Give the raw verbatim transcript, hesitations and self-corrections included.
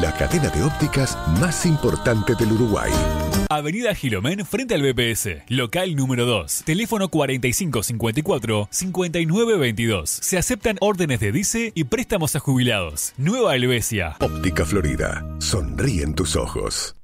la cadena de ópticas más importante del Uruguay. Avenida Gilomén frente al B P S, local número dos, teléfono cuarenta y cinco cincuenta y cuatro cincuenta y nueve veintidós. Se aceptan órdenes de dice y préstamos a jubilados. Nueva Helvecia. Óptica Florida. Sonríen tus ojos.